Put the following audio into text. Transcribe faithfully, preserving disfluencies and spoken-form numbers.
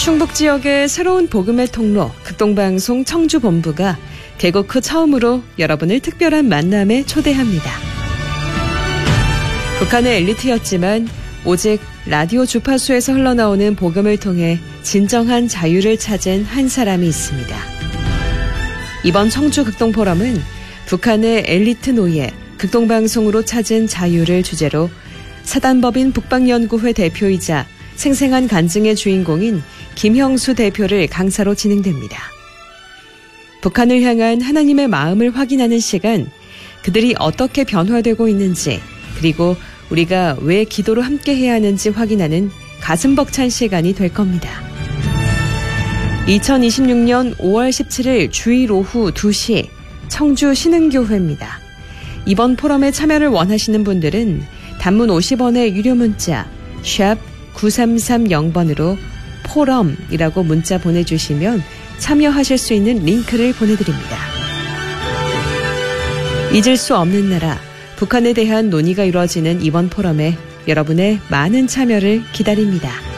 충북 지역의 새로운 복음의 통로 극동방송 청주본부가 개국 후 처음으로 여러분을 특별한 만남에 초대합니다. 북한의 엘리트였지만 오직 라디오 주파수에서 흘러나오는 복음을 통해 진정한 자유를 찾은 한 사람이 있습니다. 이번 청주 극동포럼은 북한의 엘리트 노예, 극동방송으로 찾은 자유를 주제로 사단법인 북방연구회 대표이자 생생한 간증의 주인공인 김형수 대표를 강사로 진행됩니다. 북한을 향한 하나님의 마음을 확인하는 시간, 그들이 어떻게 변화되고 있는지, 그리고 우리가 왜 기도로 함께 해야 하는지 확인하는 가슴 벅찬 시간이 될 겁니다. 이천이십육년 오월 십칠일 주일 오후 두 시 청주 신흥교회입니다. 이번 포럼에 참여를 원하시는 분들은 단문 오십 원의 유료 문자 샵 구삼삼영번으로 포럼이라고 문자 보내주시면 참여하실 수 있는 링크를 보내드립니다. 잊을 수 없는 나라, 북한에 대한 논의가 이루어지는 이번 포럼에 여러분의 많은 참여를 기다립니다.